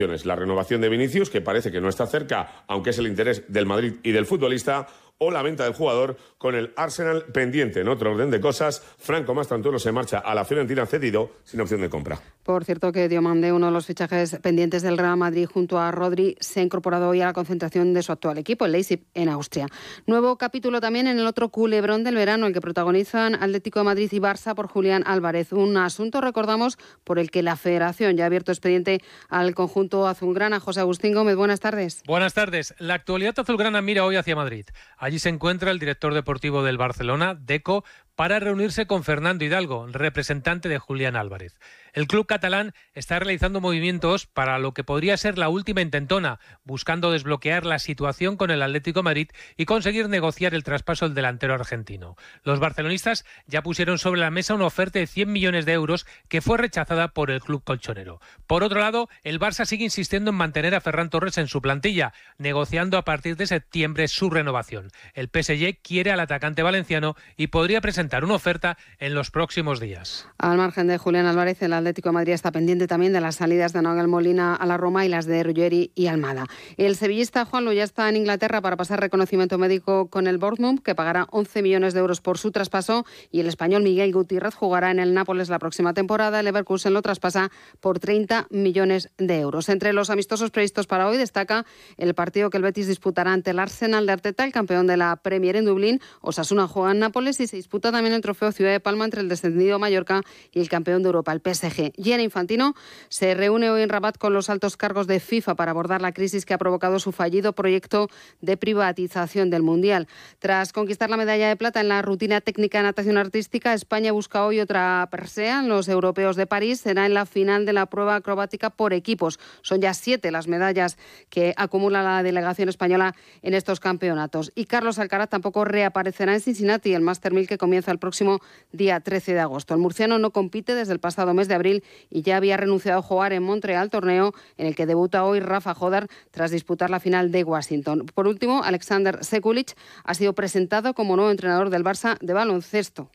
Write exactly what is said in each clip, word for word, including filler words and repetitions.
La renovación de Vinicius, que parece que no está cerca, aunque es el interés del Madrid y del futbolista, o la venta del jugador con el Arsenal pendiente. En otro orden de cosas, Franco Mastantuono se marcha a la Fiorentina cedido sin opción de compra. Por cierto, que Diomande, uno de los fichajes pendientes del Real Madrid junto a Rodri, se ha incorporado hoy a la concentración de su actual equipo, el Leipzig, en Austria. Nuevo capítulo también en el otro culebrón del verano, el que protagonizan Atlético de Madrid y Barça por Julián Álvarez. Un asunto, recordamos, por el que la Federación ya ha abierto expediente al conjunto azulgrana. José Agustín Gómez, buenas tardes. Buenas tardes. La actualidad azulgrana mira hoy hacia Madrid. Allí se encuentra el director deportivo del Barcelona, Deco, para reunirse con Fernando Hidalgo, representante de Julián Álvarez. El club catalán está realizando movimientos para lo que podría ser la última intentona, buscando desbloquear la situación con el Atlético de Madrid y conseguir negociar el traspaso del delantero argentino. Los barcelonistas ya pusieron sobre la mesa una oferta de cien millones de euros que fue rechazada por el club colchonero. Por otro lado, el Barça sigue insistiendo en mantener a Ferran Torres en su plantilla, negociando a partir de septiembre su renovación. El P S G quiere al atacante valenciano y podría presentar una oferta en los próximos días. Al margen de Julián Álvarez, el Atlético de Madrid está pendiente también de las salidas de Nahuel Molina a la Roma y las de Ruggeri y Almada. El sevillista Juanlu ya está en Inglaterra para pasar reconocimiento médico con el Bournemouth, que pagará once millones de euros por su traspaso, y el español Miguel Gutiérrez jugará en el Nápoles la próxima temporada. El Leverkusen lo traspasa por treinta millones de euros. Entre los amistosos previstos para hoy destaca el partido que el Betis disputará ante el Arsenal de Arteta, el campeón de la Premier en Dublín. Osasuna juega en Nápoles y se disputa también el trofeo Ciudad de Palma entre el descendido Mallorca y el campeón de Europa, el P S G. Gianni Infantino se reúne hoy en Rabat con los altos cargos de FIFA para abordar la crisis que ha provocado su fallido proyecto de privatización del Mundial. Tras conquistar la medalla de plata en la rutina técnica de natación artística, España busca hoy otra presea en los europeos de París. Será en la final de la prueba acrobática por equipos. Son ya siete las medallas que acumula la delegación española en estos campeonatos. Y Carlos Alcaraz tampoco reaparecerá en Cincinnati, el Master mil que comienza el próximo día trece de agosto. El murciano no compite desde el pasado mes de abril y ya había renunciado a jugar en Montreal, torneo en el que debuta hoy Rafa Jodar tras disputar la final de Washington. Por último, Alexander Sekulic ha sido presentado como nuevo entrenador del Barça de baloncesto.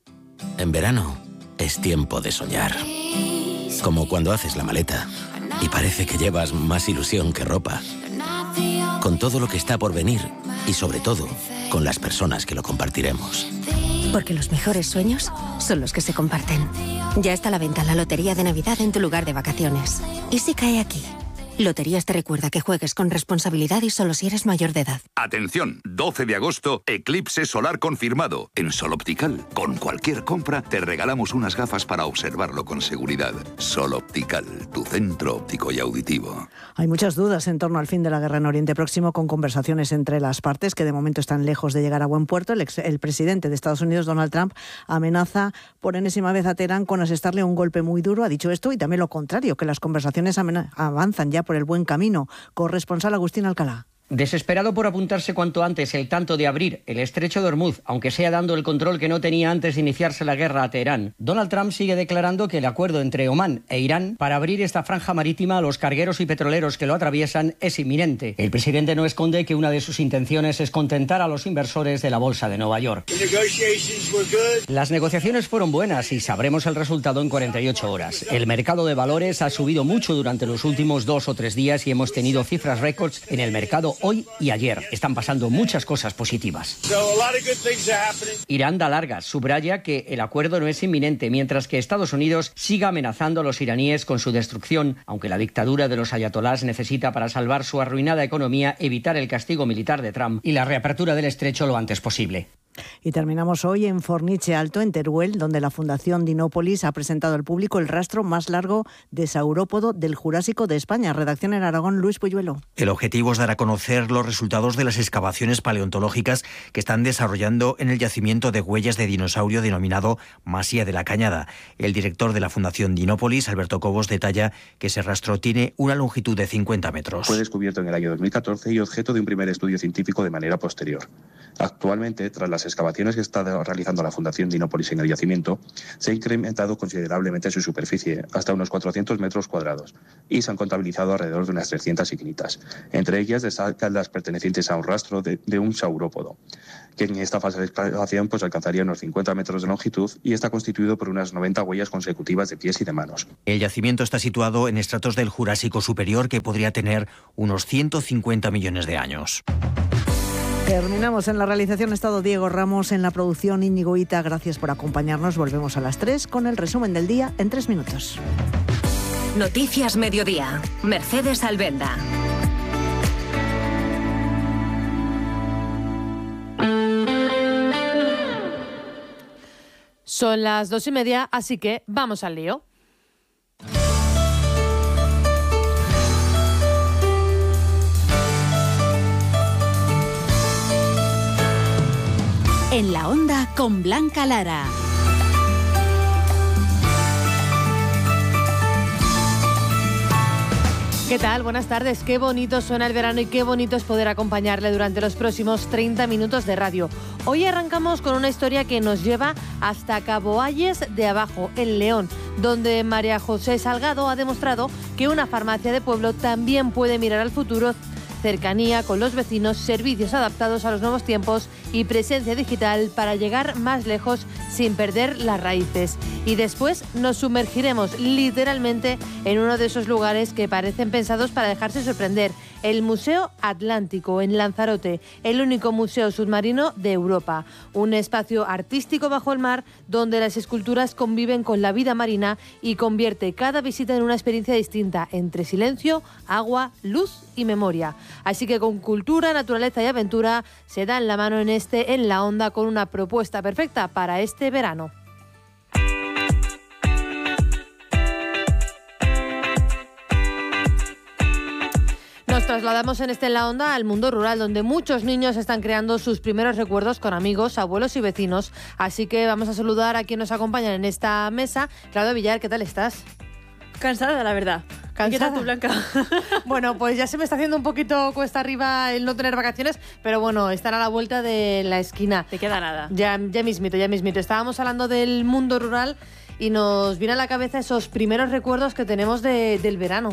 En verano es tiempo de soñar. Como cuando haces la maleta y parece que llevas más ilusión que ropa. Con todo lo que está por venir y sobre todo con las personas que lo compartiremos. Porque los mejores sueños son los que se comparten. Ya está a la venta la Lotería de Navidad en tu lugar de vacaciones. ¿Y si cae aquí? Loterías te recuerda que juegues con responsabilidad y solo si eres mayor de edad. Atención, doce de agosto, eclipse solar confirmado. En Sol Optical, con cualquier compra, te regalamos unas gafas para observarlo con seguridad. Sol Optical, tu centro óptico y auditivo. Hay muchas dudas en torno al fin de la guerra en Oriente Próximo, con conversaciones entre las partes que de momento están lejos de llegar a buen puerto. El, ex, el presidente de Estados Unidos, Donald Trump, amenaza por enésima vez a Teherán con asestarle un golpe muy duro. Ha dicho esto y también lo contrario, que las conversaciones avanzan ya por el buen camino. Corresponsal Agustín Alcalá. Desesperado por apuntarse cuanto antes el tanto de abrir el estrecho de Hormuz, aunque sea dando el control que no tenía antes de iniciarse la guerra a Teherán, Donald Trump sigue declarando que el acuerdo entre Omán e Irán para abrir esta franja marítima a los cargueros y petroleros que lo atraviesan es inminente. El presidente no esconde que una de sus intenciones es contentar a los inversores de la Bolsa de Nueva York. Las negociaciones fueron buenas y sabremos el resultado en cuarenta y ocho horas. El mercado de valores ha subido mucho durante los últimos dos o tres días y hemos tenido cifras récords en el mercado hoy y ayer. Están pasando muchas cosas positivas. Irán da largas, subraya que el acuerdo no es inminente, mientras que Estados Unidos siga amenazando a los iraníes con su destrucción, aunque la dictadura de los ayatolás necesita para salvar su arruinada economía evitar el castigo militar de Trump y la reapertura del estrecho lo antes posible. Y terminamos hoy en Forniche Alto, en Teruel, donde la Fundación Dinópolis ha presentado al público el rastro más largo de saurópodo del Jurásico de España. Redacción en Aragón, Luis Puyuelo. El objetivo es dar a conocer los resultados de las excavaciones paleontológicas que están desarrollando en el yacimiento de huellas de dinosaurio denominado Masía de la Cañada. El director de la Fundación Dinópolis, Alberto Cobos, detalla que ese rastro tiene una longitud de cincuenta metros. Fue descubierto en el año dos mil catorce y objeto de un primer estudio científico de manera posterior. Actualmente, tras las las excavaciones que está realizando la Fundación Dinópolis en el yacimiento, se ha incrementado considerablemente su superficie, hasta unos cuatrocientos metros cuadrados, y se han contabilizado alrededor de unas trescientas ignitas. Entre ellas destacan las pertenecientes a un rastro de, de un saurópodo, que en esta fase de excavación pues, alcanzaría unos cincuenta metros de longitud y está constituido por unas noventa huellas consecutivas de pies y de manos. El yacimiento está situado en estratos del Jurásico Superior que podría tener unos ciento cincuenta millones de años. Terminamos en la realización, estado Diego Ramos, en la producción Íñigo Ita. Gracias por acompañarnos. Volvemos a las tres con el resumen del día en tres minutos. Noticias Mediodía. Mercedes Albenda. Son las dos y media, así que vamos al lío. En la onda con Blanca Lara. ¿Qué tal? Buenas tardes. Qué bonito suena el verano y qué bonito es poder acompañarle durante los próximos treinta minutos de radio. Hoy arrancamos con una historia que nos lleva hasta Cabo Ayes de Abajo, en León, donde María José Salgado ha demostrado que una farmacia de pueblo también puede mirar al futuro. Cercanía con los vecinos, servicios adaptados a los nuevos tiempos y presencia digital para llegar más lejos sin perder las raíces. Y después nos sumergiremos literalmente en uno de esos lugares que parecen pensados para dejarse sorprender. El Museo Atlántico, en Lanzarote, el único museo submarino de Europa. Un espacio artístico bajo el mar donde las esculturas conviven con la vida marina y convierte cada visita en una experiencia distinta entre silencio, agua, luz y memoria. Así que con cultura, naturaleza y aventura se dan la mano en este En la Onda con una propuesta perfecta para este verano. Nos trasladamos en este En la Onda al mundo rural, donde muchos niños están creando sus primeros recuerdos con amigos, abuelos y vecinos. Así que vamos a saludar a quien nos acompañan en esta mesa. Claudia Villar, ¿qué tal estás? Cansada, la verdad. ¿Cansada? ¿Qué tal tú, Blanca? Bueno, pues ya se me está haciendo un poquito cuesta arriba el no tener vacaciones, pero bueno, están a la vuelta de la esquina. Te queda nada. Ya, ya mismito, ya mismito. Estábamos hablando del mundo rural y nos viene a la cabeza esos primeros recuerdos que tenemos de, del verano.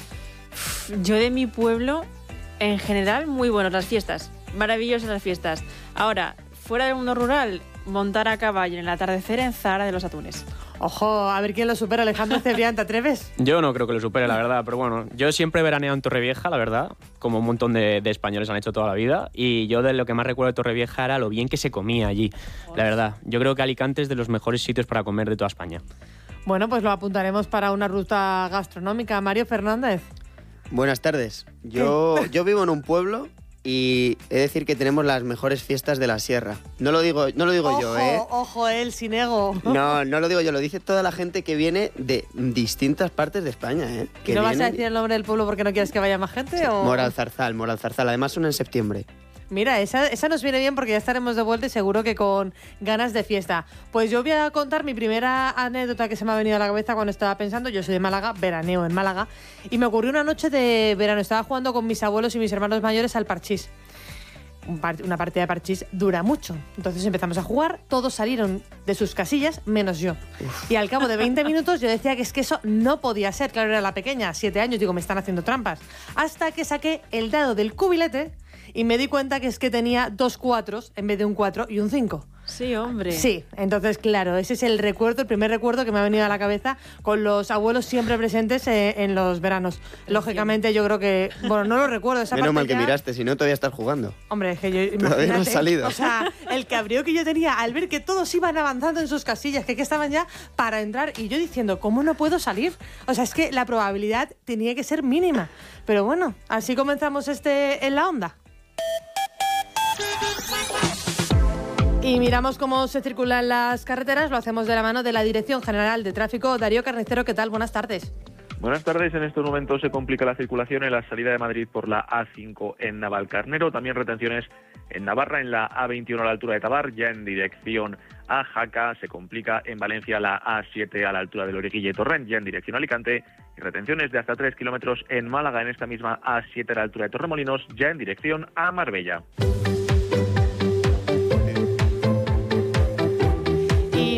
Yo de mi pueblo, en general, muy buenos las fiestas. Maravillosas las fiestas. Ahora, fuera del mundo rural, montar a caballo en el atardecer en Zara de los Atunes. Ojo, a ver quién lo supera. Alejandro Cebrián, ¿te atreves? Yo no creo que lo supere, la verdad, pero bueno, yo siempre he veraneado en Torrevieja, la verdad, como un montón de, de españoles han hecho toda la vida, y yo de lo que más recuerdo de Torrevieja era lo bien que se comía allí, la verdad. Yo creo que Alicante es de los mejores sitios para comer de toda España. Bueno, pues lo apuntaremos para una ruta gastronómica. Mario Fernández. Buenas tardes. Yo, yo vivo en un pueblo y he de decir que tenemos las mejores fiestas de la sierra. No lo digo, no lo digo ojo, yo, ¿eh? Ojo, él, sin ego. No, no lo digo yo, lo dice toda la gente que viene de distintas partes de España, ¿eh? Que ¿Y no vienen... vas a decir el nombre del pueblo porque no quieres que vaya más gente? Sí, o... Moralzarzal, Moralzarzal. Además son en septiembre. Mira, esa, esa nos viene bien porque ya estaremos de vuelta y seguro que con ganas de fiesta. Pues yo voy a contar mi primera anécdota que se me ha venido a la cabeza cuando estaba pensando. Yo soy de Málaga, veraneo en Málaga, y me ocurrió una noche de verano. Estaba jugando con mis abuelos y mis hermanos mayores al parchís. Un par- una partida de parchís dura mucho. Entonces empezamos a jugar, todos salieron de sus casillas, menos yo. Uf. Y al cabo de veinte minutos yo decía que es que eso no podía ser. Claro, era la pequeña, siete años, digo, me están haciendo trampas. Hasta que saqué el dado del cubilete y me di cuenta que es que tenía dos cuatros en vez de un cuatro y un cinco. Sí, hombre. Sí, entonces claro, ese es el recuerdo, el primer recuerdo que me ha venido a la cabeza con los abuelos siempre presentes eh, en los veranos. Lógicamente yo creo que, bueno, no lo recuerdo esa Menos parte mal que ya... miraste, si no todavía estás jugando. Hombre, es que yo, todavía no has salido. O sea, el cabreo que yo tenía al ver que todos iban avanzando en sus casillas, que, que estaban ya para entrar, y yo diciendo, ¿cómo no puedo salir? O sea, es que la probabilidad tenía que ser mínima. Pero bueno, así comenzamos este En la Onda. Y miramos cómo se circulan las carreteras, lo hacemos de la mano de la Dirección General de Tráfico. Darío Carnicero, ¿qué tal? Buenas tardes. Buenas tardes. En estos momentos se complica la circulación en la salida de Madrid por la A cinco en Navalcarnero. También retenciones en Navarra, en la A veintiuno a la altura de Tabar, ya en dirección a Jaca. Se complica en Valencia la A siete a la altura de Loriguilla y Torrent, ya en dirección a Alicante. Y retenciones de hasta tres kilómetros en Málaga, en esta misma A siete a la altura de Torremolinos, ya en dirección a Marbella.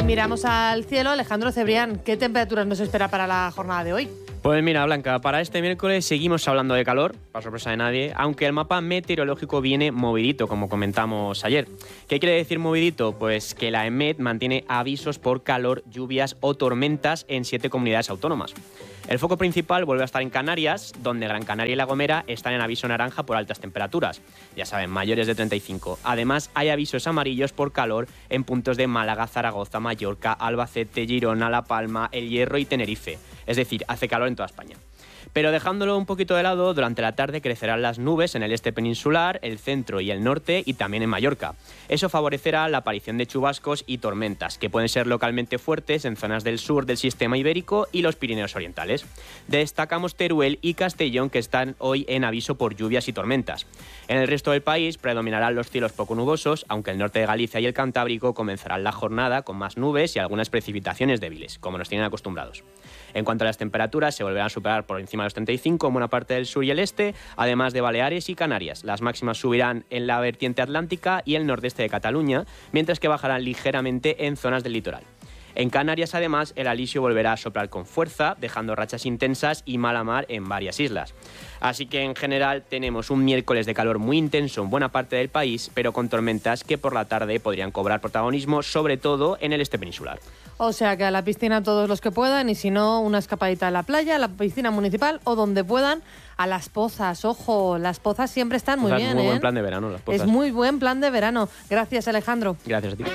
miramos al cielo, Alejandro Cebrián, ¿qué temperaturas nos espera para la jornada de hoy? Pues mira, Blanca, para este miércoles seguimos hablando de calor, para sorpresa de nadie, aunque el mapa meteorológico viene movidito, como comentamos ayer. ¿Qué quiere decir movidito? Pues que la EMET mantiene avisos por calor, lluvias o tormentas en siete comunidades autónomas. El foco principal vuelve a estar en Canarias, donde Gran Canaria y La Gomera están en aviso naranja por altas temperaturas. Ya saben, mayores de treinta y cinco. Además, hay avisos amarillos por calor en puntos de Málaga, Zaragoza, Mallorca, Albacete, Girona, La Palma, El Hierro y Tenerife. Es decir, hace calor en toda España. Pero dejándolo un poquito de lado, durante la tarde crecerán las nubes en el este peninsular, el centro y el norte y también en Mallorca. Eso favorecerá la aparición de chubascos y tormentas, que pueden ser localmente fuertes en zonas del sur del sistema ibérico y los Pirineos orientales. Destacamos Teruel y Castellón, que están hoy en aviso por lluvias y tormentas. En el resto del país predominarán los cielos poco nubosos, aunque el norte de Galicia y el Cantábrico comenzarán la jornada con más nubes y algunas precipitaciones débiles, como nos tienen acostumbrados. En cuanto a las temperaturas, se volverán a superar por encima de los treinta y cinco en buena parte del sur y el este, además de Baleares y Canarias. Las máximas subirán en la vertiente atlántica y el nordeste de Cataluña, mientras que bajarán ligeramente en zonas del litoral. En Canarias, además, el alisio volverá a soplar con fuerza, dejando rachas intensas y mala mar en varias islas. Así que, en general, tenemos un miércoles de calor muy intenso en buena parte del país, pero con tormentas que por la tarde podrían cobrar protagonismo, sobre todo en el este peninsular. O sea que a la piscina todos los que puedan, y si no, una escapadita a la playa, a la piscina municipal o donde puedan, a Las Pozas. Ojo, Las Pozas siempre están muy O sea, bien, es muy ¿eh? buen plan de verano, Las Pozas. Es muy buen plan de verano. Gracias, Alejandro. Gracias a ti.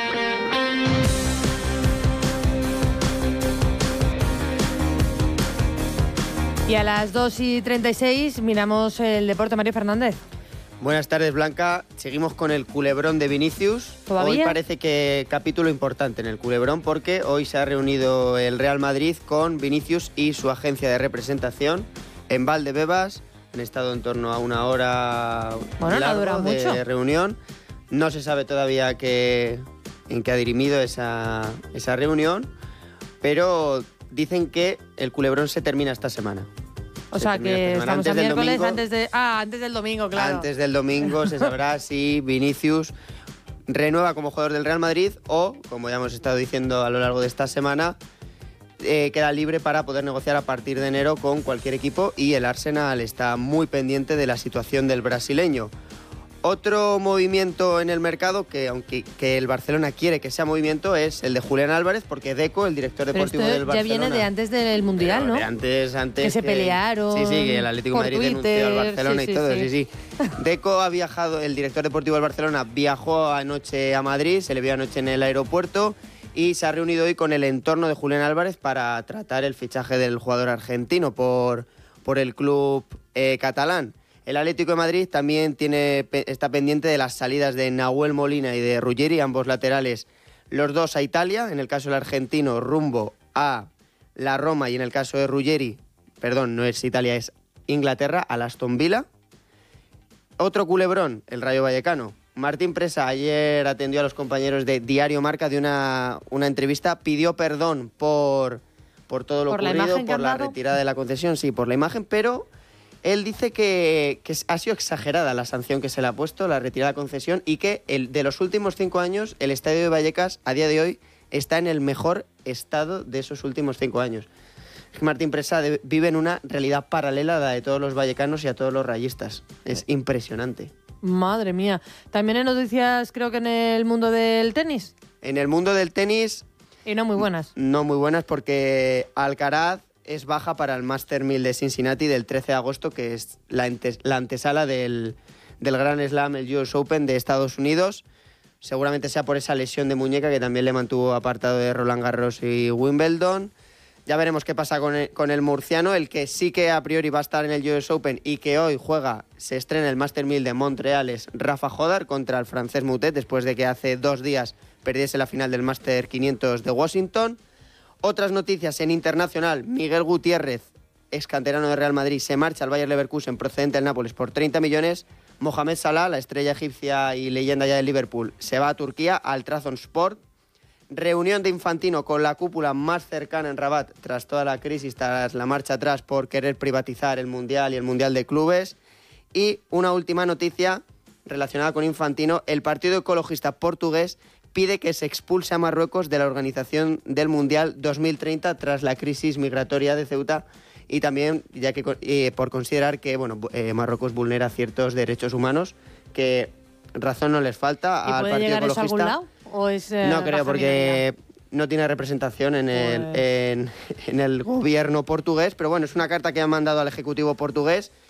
Y a las dos y treinta y seis miramos el deporte. Mario Fernández. Buenas tardes, Blanca. Seguimos con el culebrón de Vinicius. ¿Todavía? Hoy parece que capítulo importante en el culebrón, porque hoy se ha reunido el Real Madrid con Vinicius y su agencia de representación en Valdebebas. Han estado en torno a una hora Bueno, no ha largo durado de mucho. reunión. No se sabe todavía qué, en qué ha dirimido esa, esa reunión, pero dicen que el culebrón se termina esta semana. O Se sea termina que esta semana. estamos Antes a del miércoles, domingo- antes de... Ah, antes del domingo, claro. Antes del domingo se sabrá si Vinicius renueva como jugador del Real Madrid o, como ya hemos estado diciendo a lo largo de esta semana, eh, queda libre para poder negociar a partir de enero con cualquier equipo, y el Arsenal está muy pendiente de la situación del brasileño. Otro movimiento en el mercado, que aunque que el Barcelona quiere que sea movimiento, es el de Julián Álvarez, porque Deco, el director Pero deportivo esto del ya Barcelona... viene de antes del Mundial, Pero ¿no? de antes, antes Que se pelearon Sí, sí, que el Atlético por de Madrid Twitter, denunció al Barcelona sí, y sí, todo, sí. sí, sí. Deco ha viajado, el director deportivo del Barcelona viajó anoche a Madrid, se le vio anoche en el aeropuerto y se ha reunido hoy con el entorno de Julián Álvarez para tratar el fichaje del jugador argentino por, por el club eh, catalán. El Atlético de Madrid también tiene, está pendiente de las salidas de Nahuel Molina y de Ruggeri, ambos laterales, los dos a Italia, en el caso del argentino rumbo a la Roma, y en el caso de Ruggeri, perdón, no es Italia, es Inglaterra, al Aston Villa. Otro culebrón, el Rayo Vallecano. Martín Presa ayer atendió a los compañeros de Diario Marca de una, una entrevista, pidió perdón por, por todo lo ¿Por la ocurrido, imagen que por han la dado? retirada de la concesión, sí, por la imagen, pero él dice que, que ha sido exagerada la sanción que se le ha puesto, la retirada de concesión, y que el, de los últimos cinco años el estadio de Vallecas a día de hoy está en el mejor estado de esos últimos cinco años. Es que Martín Presa de- vive en una realidad paralela a la de todos los vallecanos y a todos los rayistas. Es impresionante. Madre mía. También hay noticias, creo que en el mundo del tenis. En el mundo del tenis, Y no muy buenas. no muy buenas, porque Alcaraz es baja para el Master mil de Cincinnati del trece de agosto, que es la, ante- la antesala del, del Grand Slam, el U S Open de Estados Unidos. Seguramente sea por esa lesión de muñeca que también le mantuvo apartado de Roland Garros y Wimbledon. Ya veremos qué pasa con el, con el murciano, el que sí que a priori va a estar en el U S Open y que hoy juega, se estrena el Master mil de Montreal, es Rafa Jodar contra el francés Moutet, después de que hace dos días perdiese la final del Master quinientos de Washington. Otras noticias en internacional, Miguel Gutiérrez, ex canterano de Real Madrid, se marcha al Bayer Leverkusen procedente del Nápoles por treinta millones. Mohamed Salah, la estrella egipcia y leyenda ya del Liverpool, se va a Turquía al Trabzonspor. Reunión de Infantino con la cúpula más cercana en Rabat tras toda la crisis, tras la marcha atrás por querer privatizar el Mundial y el Mundial de Clubes. Y una última noticia relacionada con Infantino, el Partido Ecologista Portugués pide que se expulse a Marruecos de la organización del Mundial dos mil treinta tras la crisis migratoria de Ceuta y también ya que eh, por considerar que bueno, eh, Marruecos vulnera ciertos derechos humanos, que razón no les falta ¿Y al puede Partido llegar eso a Ecologista. algún lado? ¿O es, eh, no creo, porque no tiene representación en el, Pues- en, en el gobierno portugués, pero bueno, es una carta que han mandado al Ejecutivo portugués